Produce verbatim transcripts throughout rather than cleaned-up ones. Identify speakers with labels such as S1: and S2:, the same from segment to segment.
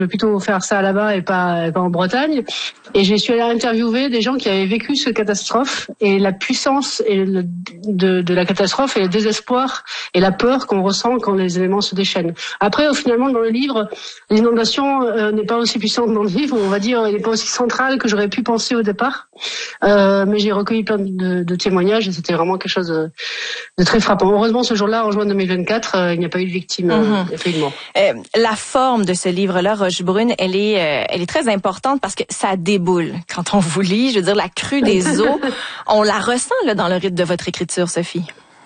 S1: vais plutôt faire ça là-bas et pas, et pas en Bretagne. Et je suis allée interviewer des gens qui avaient vécu cette catastrophe et la puissance et le, de, de la catastrophe et le désespoir et la peur qu'on ressent quand les éléments se déchaînent. Après, au, finalement, dans le livre, l'inondation euh, n'est pas aussi puissante dans le livre, on va dire, elle n'est pas aussi centrale que j'aurais pu penser au départ. Euh, mais j'ai recueilli plein de, de témoignages et c'était vraiment quelque chose de, de très frappant. Heureusement, ce jour-là, en juin deux mille vingt-quatre, euh, il n'y a pas eu de victime, mm-hmm. euh, il n'y a pas eu de mort.
S2: Euh, la forme de ce livre-là, Rochebrune, elle est, euh, elle est très importante parce que ça déboule quand on vous lit. Je veux dire, la crue des eaux, on la ressent là dans le rythme de votre écriture, Sophie.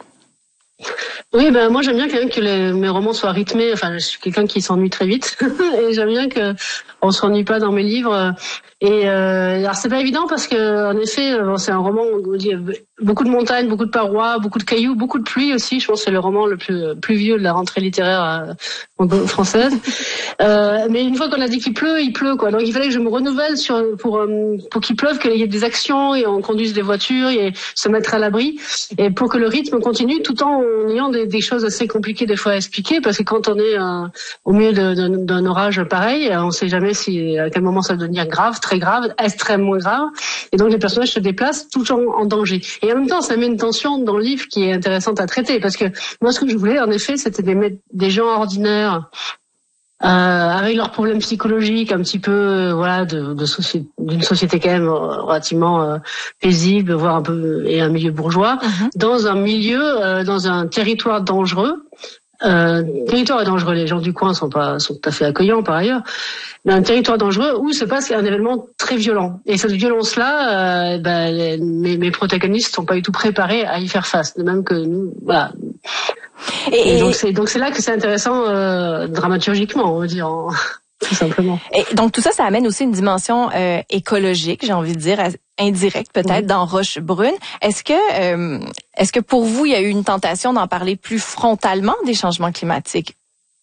S1: Oui, ben moi j'aime bien quand même que les, mes romans soient rythmés. Enfin, je suis quelqu'un qui s'ennuie très vite et j'aime bien que on s'ennuie pas dans mes livres. Et euh, alors c'est pas évident parce que en effet, bon, c'est un roman où il y a beaucoup de montagnes, beaucoup de parois, beaucoup de cailloux, beaucoup de pluie aussi. Je pense que c'est le roman le plus plus vieux de la rentrée littéraire euh, française. Euh, mais une fois qu'on a dit qu'il pleut, il pleut quoi. Donc il fallait que je me renouvelle sur pour euh, pour qu'il pleuve, qu'il y ait des actions et on conduise des voitures et se mettre à l'abri et pour que le rythme continue tout en ayant des, des choses assez compliquées des fois à expliquer parce que quand on est euh, au milieu de, de, d'un orage pareil, on sait jamais si à quel moment ça va devenir grave, très grave, extrêmement grave. Et donc les personnages se déplacent tout en, en danger. Et en même temps, ça met une tension dans le livre qui est intéressante à traiter parce que moi, ce que je voulais, en effet, c'était des, des gens ordinaires. Euh, avec leurs problèmes psychologiques un petit peu euh, voilà de, de société, d'une société quand même euh, relativement euh, paisible voire un peu et un milieu bourgeois mm-hmm. dans un milieu euh, dans un territoire dangereux euh, territoire est dangereux, les gens du coin sont pas sont tout à fait accueillants par ailleurs, mais un territoire dangereux où se passe un événement très violent et cette violence là euh, ben, les, mes, mes protagonistes sont pas du tout préparés à y faire face, de même que nous voilà. Et, et donc c'est donc c'est là que c'est intéressant euh, dramaturgiquement, on va dire, en, tout simplement.
S2: Et donc tout ça, ça amène aussi une dimension euh, écologique, j'ai envie de dire, indirecte peut-être oui. dans Rochebrune. Est-ce que euh, est-ce que pour vous il y a eu une tentation d'en parler plus frontalement des changements climatiques?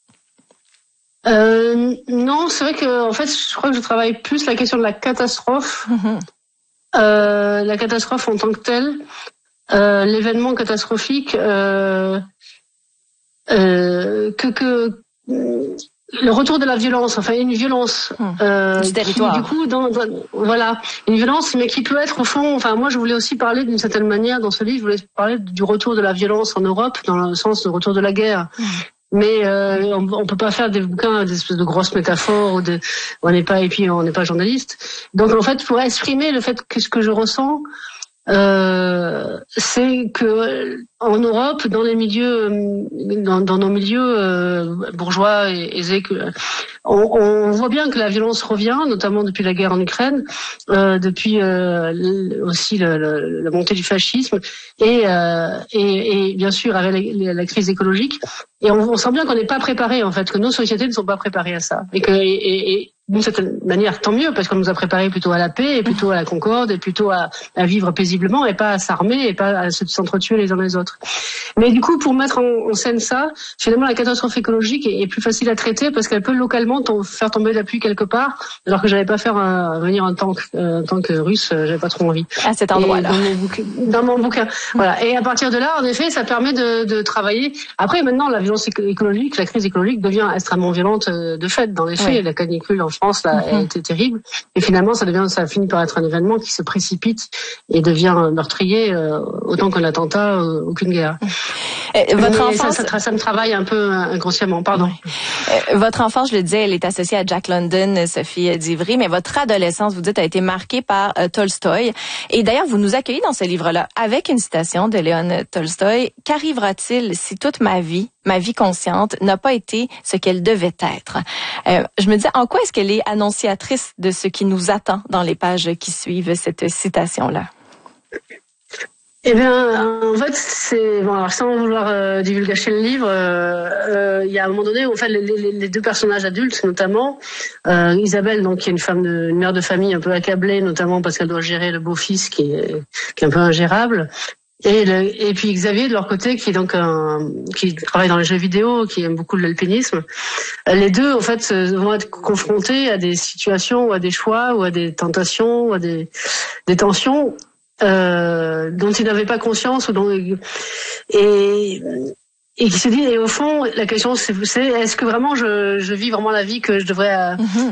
S1: Euh, non, c'est vrai que en fait, je crois que je travaille plus la question de la catastrophe, mm-hmm. euh, la catastrophe en tant que telle, euh, l'événement catastrophique. Euh, Euh, que que le retour de la violence, enfin une violence
S2: euh, du territoire.
S1: Qui, du coup, dans, dans, voilà, une violence, mais qui peut être au fond. Enfin, moi, je voulais aussi parler d'une certaine manière dans ce livre. Je voulais parler du retour de la violence en Europe, dans le sens du retour de la guerre. Mmh. Mais euh, on, on peut pas faire des bouquins, des espèces de grosses métaphores, ou de, on n'est pas et puis on n'est pas journaliste. Donc en fait, pour exprimer le fait que ce que je ressens. Euh, c'est que en Europe, dans les milieux, dans, dans nos milieux euh, bourgeois et aisés, que, on, on voit bien que la violence revient, notamment depuis la guerre en Ukraine, euh, depuis euh, aussi le, le, la montée du fascisme et, euh, et, et bien sûr avec la, la crise écologique. Et on, on sent bien qu'on n'est pas préparé en fait, que nos sociétés ne sont pas préparées à ça, et que et, et, et d'une certaine manière, tant mieux, parce qu'on nous a préparés plutôt à la paix, et plutôt à la concorde, et plutôt à, à vivre paisiblement, et pas à s'armer, et pas à s'entretuer les uns les autres. Mais du coup, pour mettre en, en scène ça, finalement, la catastrophe écologique est, est plus facile à traiter, parce qu'elle peut localement tom- faire tomber la pluie quelque part, alors que j'allais pas faire un, venir un tank, euh, un tank russe, euh, j'avais pas trop envie.
S2: À cet endroit-là.
S1: Dans mon bouquin. Dans mon bouquin. Voilà. Et à partir de là, en effet, ça permet de, de travailler. Après, maintenant, la violence écologique, la crise écologique devient extrêmement violente de fait, dans les faits. Oui. La canicule en France, là, mm-hmm. a été terrible. Et finalement, ça devient, ça finit par être un événement qui se précipite et devient meurtrier, euh, autant qu'un attentat, euh, aucune guerre.
S2: Euh, votre enfance,
S1: ça, ça, ça me travaille un peu inconsciemment, pardon.
S2: Euh, votre enfance, je le disais, elle est associée à Jack London, Sophie Divry, mais votre adolescence, vous dites, a été marquée par euh, Tolstoï. Et d'ailleurs, vous nous accueillez dans ce livre-là avec une citation de Léon Tolstoï. Qu'arrivera-t-il si toute ma vie, ma vie consciente, n'a pas été ce qu'elle devait être? Euh, je me disais, en quoi est-ce qu'elle est annonciatrice de ce qui nous attend dans les pages qui suivent cette citation-là?
S1: Eh bien, en fait, c'est bon. Alors, sans vouloir euh, divulgacher le livre, euh, euh, il y a un moment donné où en fait les, les, les deux personnages adultes, notamment euh, Isabelle, donc qui est une femme, de, une mère de famille un peu accablée, notamment parce qu'elle doit gérer le beau-fils qui est, qui est un peu ingérable. Et, le, et puis Xavier de leur côté qui est donc un, qui travaille dans les jeux vidéo, qui aime beaucoup l'alpinisme. Les deux en fait vont être confrontés à des situations ou à des choix ou à des tentations ou à des, des tensions euh, dont ils n'avaient pas conscience ou dont, et et qui se dit, et au fond, la question c'est, c'est est-ce que vraiment je, je vis vraiment la vie que je devrais euh, mm-hmm.